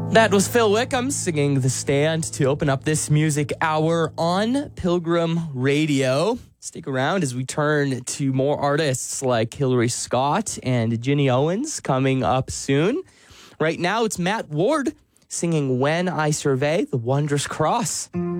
That was Phil Wickham singing The Stand to open up this music hour on Pilgrim Radio. Stick around as we turn to more artists like Hillary Scott and Ginny Owens coming up soon. Right now, it's Matt Ward singing When I Survey the Wondrous Cross.